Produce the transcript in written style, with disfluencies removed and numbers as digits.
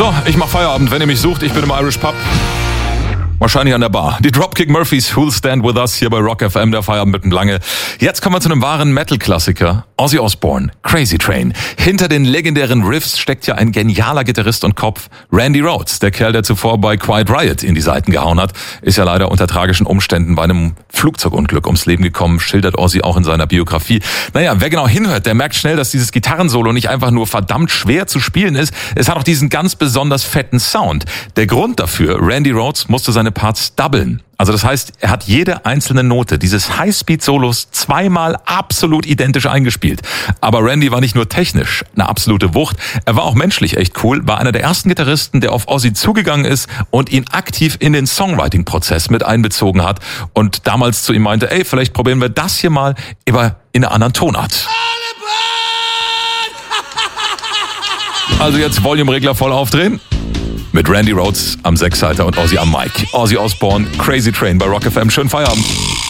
So, ich mach Feierabend. Wenn ihr mich sucht, ich bin im Irish Pub. Wahrscheinlich an der Bar. Die Dropkick Murphys, Who'll Stand With Us hier bei Rock FM, der Feierabend mit dem Lange. Jetzt kommen wir zu einem wahren Metal-Klassiker. Ozzy Osbourne, Crazy Train. Hinter den legendären Riffs steckt ja ein genialer Gitarrist und Kopf, Randy Rhoads. Der Kerl, der zuvor bei Quiet Riot in die Seiten gehauen hat, ist ja leider unter tragischen Umständen bei einem Flugzeugunglück ums Leben gekommen, schildert Ozzy auch in seiner Biografie. Naja, wer genau hinhört, der merkt schnell, dass dieses Gitarrensolo nicht einfach nur verdammt schwer zu spielen ist. Es hat auch diesen ganz besonders fetten Sound. Der Grund dafür, Randy Rhoads musste seine Parts doublen. Also das heißt, er hat jede einzelne Note dieses Highspeed-Solos zweimal absolut identisch eingespielt. Aber Randy war nicht nur technisch eine absolute Wucht, er war auch menschlich echt cool, war einer der ersten Gitarristen, der auf Ozzy zugegangen ist und ihn aktiv in den Songwriting-Prozess mit einbezogen hat und damals zu ihm meinte, ey, vielleicht probieren wir das hier mal aber in einer anderen Tonart. Also jetzt Volume-Regler voll aufdrehen. Mit Randy Rhoads am Sechsseiter und Ozzy am Mic. Ozzy Osbourne, Crazy Train bei Rock FM. Schönen Feierabend.